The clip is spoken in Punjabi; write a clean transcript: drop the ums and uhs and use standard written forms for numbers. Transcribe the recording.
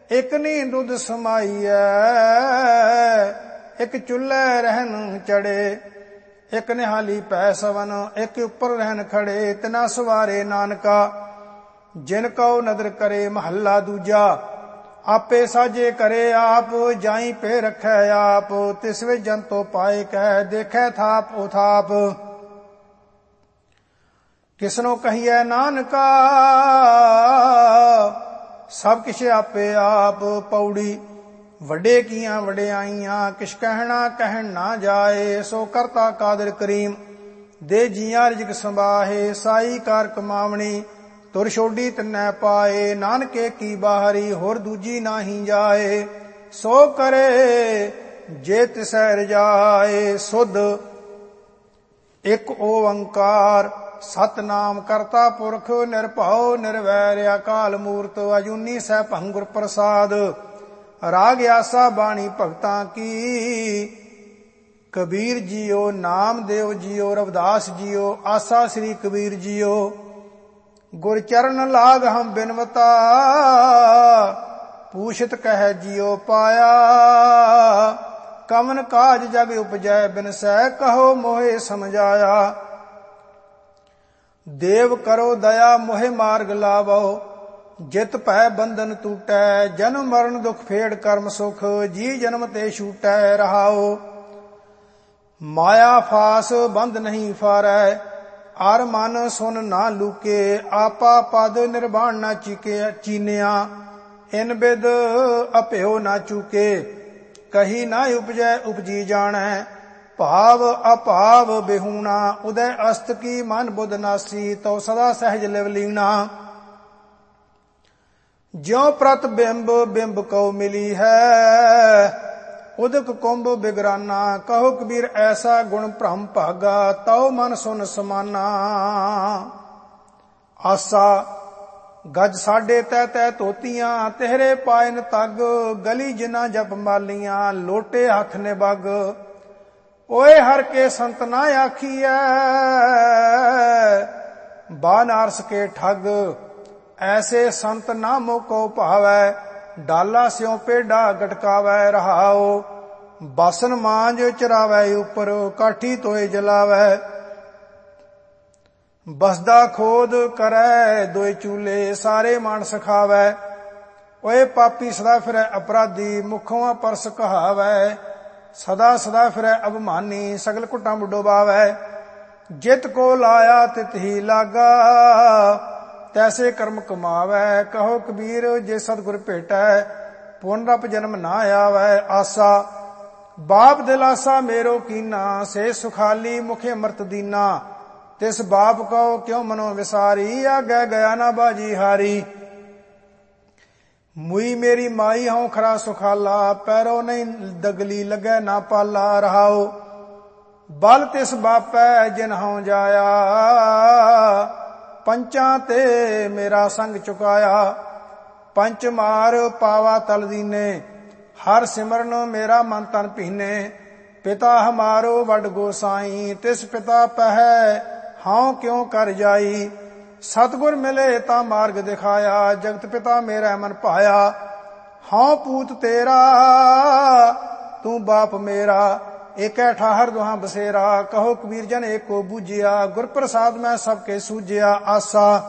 ਇੱਕ ਨੀ ਦੁੱਧ ਸਮਾਈਐ, ਇੱਕ ਚੁੱਲ੍ਹੇ ਰਹਿਣ ਚੜੇ, ਇੱਕ ਨਿਹਾਲੀ ਪੈ ਸਵਨ, ਇੱਕ ਉੱਪਰ ਰਹਿਣ ਖੜੇ। ਤਿਨਾ ਸਵਾਰੇ ਨਾਨਕਾ, ਜਿਨ ਕਉ ਨਦਰ ਕਰੇ। ਮਹੱਲਾ ਦੂਜਾ। ਆਪੇ ਸਾਜੇ ਕਰੇ ਆਪ, ਜਾਈ ਪੇ ਰਖੈ ਆਪ। ਤਿਸ ਵਿੱਚ ਜੰਤੋ ਪਾਏ ਕਹਿ, ਦੇਖੈ ਥਾਪ ਉਹ ਥਾਪ। ਕਿਸਨੋ ਕਹੀਐ ਨਾਨਕਾ, ਸਭ ਕਿਛ ਆਪੇ ਆਪ। ਪੌੜੀ। ਵੱਡੇ ਕੀਆਂ ਵਡਿਆਈਆਂ, ਕਿਛ ਕਹਿਣਾ ਕਹਿਣ ਨਾ ਜਾਏ। ਸੋ ਕਰਤਾ ਕਾਦਰ ਕਰੀਮ, ਦੇ ਜੀਆਂ ਰਿਜਕ ਸੰਬਾਹੇ। ਸਾਈ ਕਾਰ ਕਮਾਵਣੀ, ਤੁਰ ਛੋਡੀ ਤਿਨੈ ਪਾਏ। ਨਾਨਕੇ ਕੀ ਬਾਹਰੀ, ਹੋਰ ਦੂਜੀ ਨਾਹੀ ਜਾਏ। ਸੋ ਕਰੇ ਜੇ ਤਿਸੈ ਰਜਾਏ। ਸੁਧ ਇੱਕ ਓੰਕਾਰ, ਸਤਨਾਮ ਕਰਤਾ ਪੁਰਖ। ਨਿਰਭਉ ਨਿਰਵੈਰ ਅਕਾਲ ਮੂਰਤ। ਅਜੂਨੀ ਸੈਭੰ ਗੁਰ ਪ੍ਰਸਾਦ। ਰਾਗ ਆਸਾ ਬਾਣੀ ਭਗਤਾਂ ਕੀ, Kabir JIO Namdev JIO Ravidas JIO. ਆਸਾ ਸ੍ਰੀ ਕਬੀਰ ਜੀਓ, ਗੁਰ ਚਰਨ ਲਾਗ ਹਮ ਬਿਨਵਤਾ। ਪੂਛਤ ਕਹਿ ਜੀਓ ਪਾਇਆ, ਕਵਨ ਕਾਜ ਜਗ ਉਪਜੈ। ਬਿਨਸੈ ਕਹੋ ਮੋਹਿ ਸਮਝਾਇਆ। ਦੇਵ ਕਰੋ ਦਇਆ ਮੋਹਿ ਮਾਰਗ ਲਾਵੋ। ਜਿਤ ਭੈ ਬੰਧਨ ਟੂਟੈ, ਜਨਮ ਮਰਨ ਦੁਖ ਫੇੜ ਕਰਮ ਸੁਖ। ਜੀ ਜਨਮ ਤੇ ਛੂਟੈ ਰਹਾਓ। ਮਾਇਆ ਫਾਸ ਬੰਧ ਨਹੀਂ ਫਾਰੈ, ਅਰ ਮਨ ਸੁਨ ਨਾ ਲੂਕੇ। ਆਪਾ ਪਦ ਨਿਰਵਾਣ ਨਾ ਚੀਨਿਆ, ਇਨ ਬਿਦ ਅਭਿਓ ਨਾ ਚੂਕੇ। ਕਹੀ ਨਾ ਉਪਜੈ ਉਪਜੀ ਜਾਣੈ, ਭਾਵ ਅਭਾਵ ਬਿਹੂਣਾ। ਉਦੈ ਅਸਤ ਕੀ ਮਨ ਬੁੱਧ ਨਾਸੀ, ਤਉ ਸਦਾ ਸਹਿਜ ਲਿਵ ਲੀਣਾ। ਜਿਉ ਪ੍ਰਤ ਬਿੰਬ ਬਿੰਬ ਕਉ ਮਿਲੀ ਹੈ, ਉਦਕ ਕੁੰਭ ਬਿਗਰਾਨਾ। ਕਹੋ ਕਬੀਰ ਐਸਾ ਗੁਣ ਭ੍ਰਮ ਭਾਗਾ, ਤਉ ਮਨ ਸੁਨ ਸਮਾਨਾ। ਆਸਾ ਗਜ ਸਾਢੇ ਤੈ ਤੈ ਧੋਤੀਆਂ, ਤੇਹਰੇ ਪਾਇਨ ਤਗ। ਗਲੀ ਜਿਨਾ ਜਪ ਮਾਲੀਆਂ, ਲੋਟੇ ਹੱਥ ਨਿਬਗ। ਓਏ ਹਰ ਕੇ ਸੰਤ ਨਾ ਆਖੀਐ, ਬਾਨਾਰਸ ਕੇ ਠੱਗ। ਐਸੇ ਸੰਤ ਨਾ ਮੋਕੋ ਭਾਵੈ, ਡਾਲਾ ਸਿਉ ਪੇਡਾ ਗਟਕਾਵੈ ਰਹਾਓ। ਬਾਸਨ ਮਾਂਜ ਚਰਾਵੈ ਉਪਰ, ਕਾਠੀ ਤੋਏ ਜਲਾਵੈ। ਬਸਦਾ ਖੋਦ ਕਰੈ ਦੋਇ ਚੂਲੇ, ਸਾਰੇ ਮਾਨਸ ਖਾਵੈ। ਓਏ ਪਾਪੀ ਸਦਾ ਫਿਰੈ ਅਪਰਾਧੀ, ਮੁਖੋਂ ਪਰਸ ਕਹਾਵੈ। ਸਦਾ ਸਦਾ ਫਿਰੈ ਅਭਿਮਾਨੀ, ਸਗਲ ਘੁੱਟਾਂ ਡੁਬਾਵੈ। ਜਿਤ ਕੋ ਲਾਇਆ ਤਿਤ ਹੀ ਲਾਗਾ, ਤੈਸੇ ਕਰਮ ਕਮਾਵੈ। ਕਹੋ ਕਬੀਰ ਜੇ ਸਤਿਗੁਰ ਭੇਟੈ, ਪੁਨਰਪ ਜਨਮ ਨਾ ਆਵੈ। ਆਸਾ ਬਾਪ ਦਿਲਾਸਾ ਮੇਰੋ ਕੀਨਾ, ਸੇ ਸੁਖਾਲੀ ਮੁਖੇ ਅੰਮ੍ਰਿਤ ਦੀਨਾ। ਤਿਸ ਬਾਪ ਕਉ ਕਿਉ ਮਨੋ ਵਿਸਾਰੀ, ਆਗੈ ਗਿਆ ਨਾ ਬਾਜੀ ਹਾਰੀ। ਮੁਈ ਮੇਰੀ ਮਾਈ ਹਉ ਖਰਾ ਸੁਖਾਲਾ, ਪੈਰੋ ਨਹੀਂ ਦਗਲੀ ਲੱਗੈ ਨਾ ਪਾਲਾ ਰਹਾਓ। ਬਲ ਤਿਸ ਬਾਪੈ ਜਿਨ ਹਉ ਜਾਇਆ, ਪੰਚਾਂ ਤੇ ਮੇਰਾ ਸੰਗ ਚੁਕਾਇਆ। ਪੰਚ ਮਾਰ ਪਾਵਾ ਤਲ ਦੀਨੇ, ਹਰ ਸਿਮਰਨ ਮੇਰਾ ਮਨ ਤਨ ਭੀਨੇ। ਪਿਤਾ ਹਮਾਰੋ ਵੱਡ ਗੋਸਾਈ, ਤਿਸ ਪਿਤਾ ਪਹਿ ਹਉ ਕਿਉ ਕਰ ਜਾਈ। ਸਤਿਗੁਰ ਮਿਲੇ ਤਾਂ ਮਾਰਗ ਦਿਖਾਇਆ, ਜਗਤ ਪਿਤਾ ਮੇਰਾ ਮਨ ਭਾਇਆ। ਹਉ ਪੂਤ ਤੇਰਾ ਤੂੰ ਬਾਪ ਮੇਰਾ, ਏਕੈ ਠਾਹਰ ਦੁਹਾਂ ਬਸੇਰਾ। ਕਹੋ ਕਬੀਰ ਜਨ ਏਕੋ ਬੂਝਿਆ, ਗੁਰ ਪ੍ਰਸਾਦ ਮੈਂ ਸਭ ਕੇ ਸੂਝਿਆ। ਆਸਾ